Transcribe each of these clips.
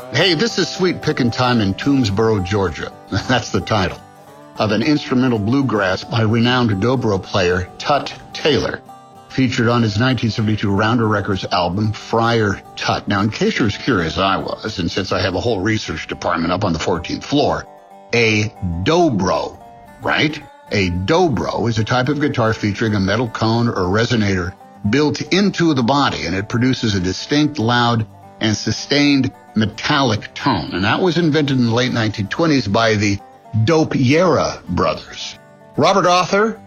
Hey, this is Sweet Pickin' Time in Toomsboro, Georgia. That's the title of an instrumental bluegrass by renowned dobro player Tut Taylor, featured on his 1972 Rounder Records album, Friar Tut. Now, in case you're as curious as I was, and since I have a whole research department up on the 14th floor, a dobro, right? A dobro is a type of guitar featuring a metal cone or resonator built into the body, and it produces a distinct, loud, and sustained metallic tone. And that was invented in the late 1920s by the Dopiera brothers. Robert Arthur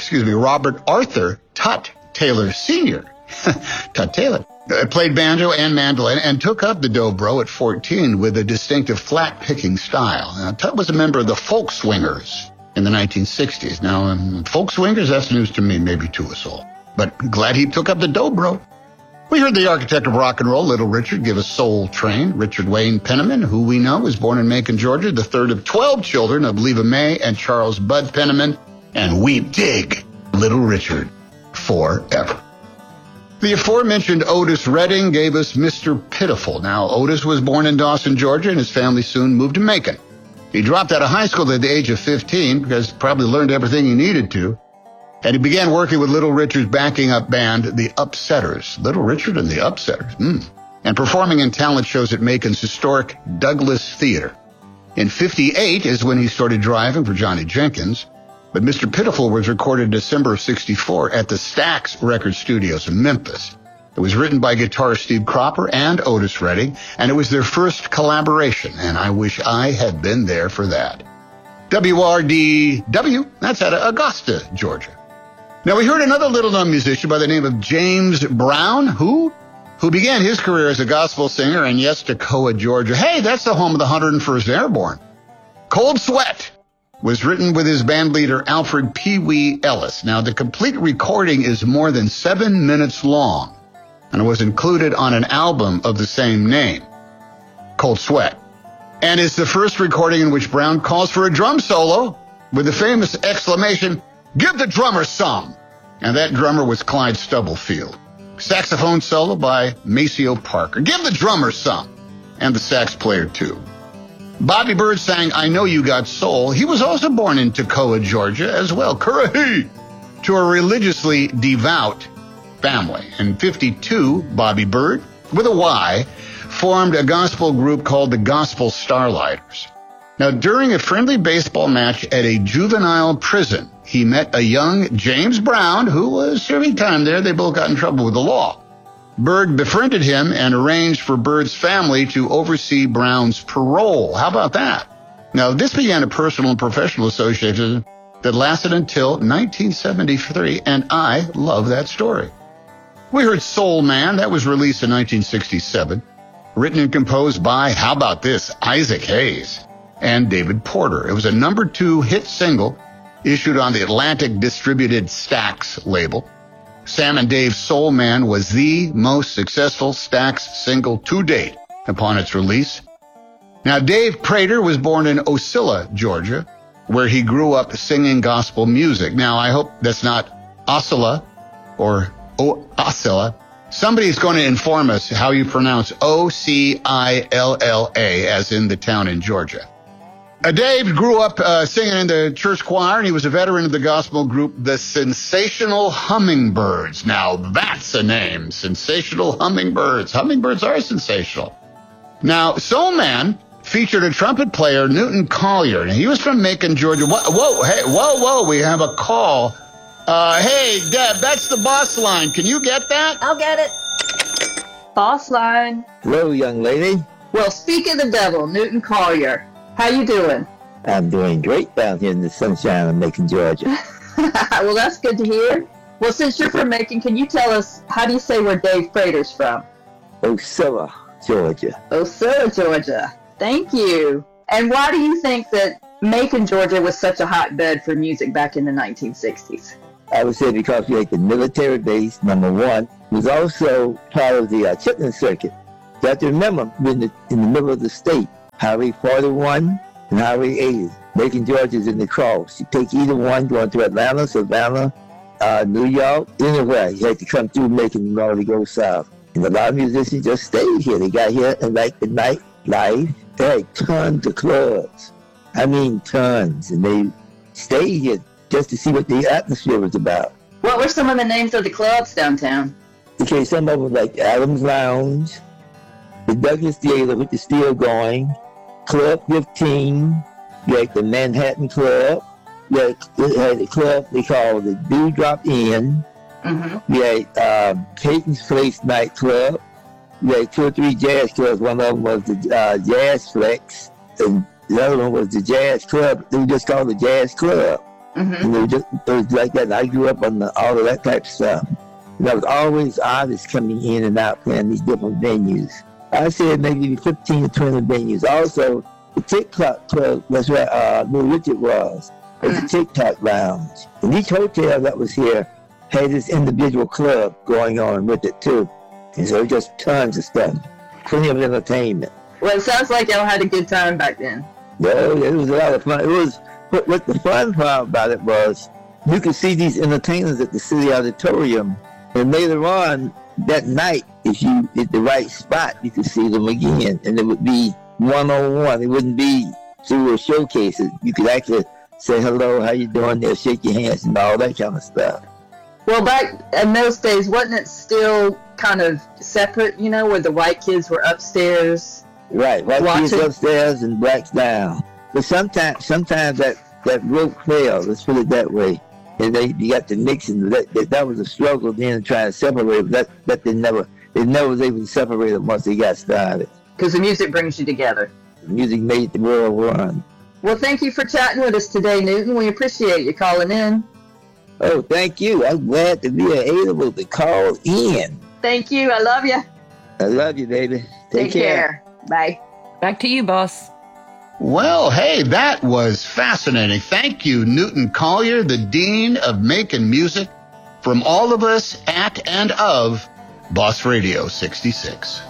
Tut Taylor Sr. Tut Taylor played banjo and mandolin and took up the dobro at 14 with a distinctive flat-picking style. Now, Tut was a member of the Folk Swingers in the 1960s. Now, Folk Swingers, that's news to me, maybe to us all. But glad he took up the dobro. We heard the architect of rock and roll, Little Richard, give a Soul Train. Richard Wayne Penniman, who we know was born in Macon, Georgia, the third of 12 children of Leva Mae and Charles Bud Penniman. And we dig Little Richard forever. The aforementioned Otis Redding gave us Mr. Pitiful. Now, Otis was born in Dawson, Georgia, and his family soon moved to Macon. He dropped out of high school at the age of 15 because he probably learned everything he needed to. And he began working with Little Richard's backing up band, the Upsetters. Little Richard and the Upsetters. And performing in talent shows at Macon's historic Douglas Theater. In 58 is when he started driving for Johnny Jenkins. But Mr. Pitiful was recorded in December of 64 at the Stax Record Studios in Memphis. It was written by guitarist Steve Cropper and Otis Redding, and it was their first collaboration, and I wish I had been there for that. WRDW, that's out of Augusta, Georgia. Now, we heard another little-known musician by the name of James Brown, who began his career as a gospel singer in Toccoa, Georgia. Hey, that's the home of the 101st Airborne. Cold Sweat was written with his band leader, Alfred Pee Wee Ellis. Now, the complete recording is more than 7 minutes long, and it was included on an album of the same name, Cold Sweat. And it's the first recording in which Brown calls for a drum solo with the famous exclamation, "Give the drummer some!" And that drummer was Clyde Stubblefield. Saxophone solo by Maceo Parker. Give the drummer some! And the sax player, too. Bobby Byrd sang I Know You Got Soul. He was also born in Toccoa, Georgia, as well. Currahee! To a religiously devout family. In 52, Bobby Byrd, with a Y, formed a gospel group called the Gospel Starlighters. Now, during a friendly baseball match at a juvenile prison, he met a young James Brown who was serving time there. They both got in trouble with the law. Byrd befriended him and arranged for Byrd's family to oversee Brown's parole. How about that? Now, this began a personal and professional association that lasted until 1973, and I love that story. We heard Soul Man. That was released in 1967, written and composed by, how about this, Isaac Hayes and David Porter. It was a number 2 hit single issued on the Atlantic Distributed Stax label. Sam and Dave's Soul Man was the most successful Stax single to date upon its release. Now, Dave Prater was born in Ocilla, Georgia, where he grew up singing gospel music. Now, I hope that's not Ocilla or Ocilla. Somebody's going to inform us how you pronounce Ocilla, as in the town in Georgia. Dave grew up singing in the church choir, and he was a veteran of the gospel group, the Sensational Hummingbirds. Now, that's a name, Sensational Hummingbirds. Hummingbirds are sensational. Now, Soul Man featured a trumpet player, Newton Collier, and he was from Macon, Georgia. Whoa, we have a call. Hey, Deb, that's the boss line. Can you get that? I'll get it. Boss line. Hello, young lady. Well, speak of the devil, Newton Collier. How you doing? I'm doing great down here in the sunshine of Macon, Georgia. Well, that's good to hear. Well, since you're from Macon, can you tell us, how do you say where Dave Prater's from? Ocilla, Georgia. Ocilla, Georgia. Thank you. And why do you think that Macon, Georgia was such a hotbed for music back in the 1960s? I would say because we had the military base, number one. It was also part of the Chitlin circuit. You have to remember, we're in the middle of the state. Highway 41 and Highway 80. Macon, Georgia is in the cross. You take either one going to Atlanta, Savannah, New York, anywhere. You had to come through Macon in order to go south. And a lot of musicians just stayed here. They got here and like at night, life. They had tons of clubs. I mean, tons. And they stayed here just to see what the atmosphere was about. What were some of the names of the clubs downtown? Okay, some of them like Adams Lounge, the Douglas Theater, which is still going, Club 15, you had the Manhattan Club, you had the club they called the Dewdrop Inn, you had Peyton's Place nightclub, you had 2 or 3 jazz clubs. One of them was the Jazz Flex, and the other one was the Jazz Club. They were just called the Jazz Club. And it was like that. And I grew up on all of that type of stuff. And there was always artists coming in and out playing these different venues. I said maybe 15 to 20 venues. Also, the TikTok Club, that's where Little Richard was. It was the TikTok Lounge. And each hotel that was here had this individual club going on with it too. And so just tons of stuff. Plenty of entertainment. Well, it sounds like y'all had a good time back then. No, it was a lot of fun. It was what the fun part about it was you could see these entertainers at the City Auditorium, and later on that night, if you hit the right spot, you could see them again, and it would be one-on-one. It wouldn't be through a showcase. You could actually say hello, how you doing there, shake your hands, and all that kind of stuff. Well, back in those days, wasn't it still kind of separate, you know, where the white kids were upstairs? Right, white kids upstairs and blacks down. But sometimes that rope failed, let's put it that way. And you got to mix, and that was a struggle then trying to separate them. That they never was able to separate them once they got started. Because the music brings you together. The music made the world run. Well, thank you for chatting with us today, Newton. We appreciate you calling in. Oh, thank you. I'm glad to be able to call in. Thank you. I love you. I love you, baby. Take care. Bye. Back to you, boss. Well, hey, that was fascinating. Thank you, Newton Collier, the Dean of Making Music, from all of us at and of Boss Radio 66.